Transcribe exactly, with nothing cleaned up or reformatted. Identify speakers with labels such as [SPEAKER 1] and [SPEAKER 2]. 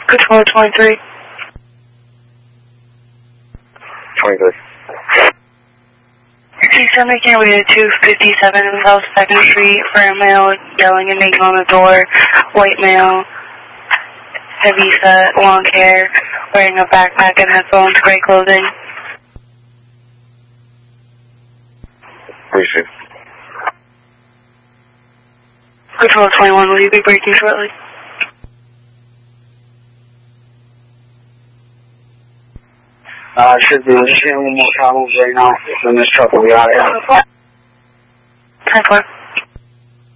[SPEAKER 1] Control twenty-three.
[SPEAKER 2] twenty-three.
[SPEAKER 1] He's making our way to two fifty-seven South second Street for a male yelling and banging on the door. White male, heavy set, long hair, wearing a backpack and headphones, gray clothing.
[SPEAKER 2] Appreciate it.
[SPEAKER 1] Control twenty-one, will you be breaking shortly?
[SPEAKER 2] Uh, should be just getting one more problems right now. Then this truck will be out of here.
[SPEAKER 1] ten four.